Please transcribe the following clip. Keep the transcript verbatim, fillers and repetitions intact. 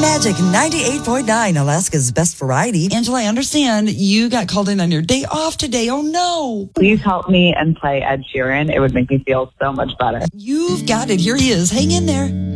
Magic ninety-eight point nine, Alaska's best variety. Angela, I understand you got called in on your day off today. Oh, no. Please help me and play Ed Sheeran. It would make me feel so much better. You've got it. Here he is. Hang in there.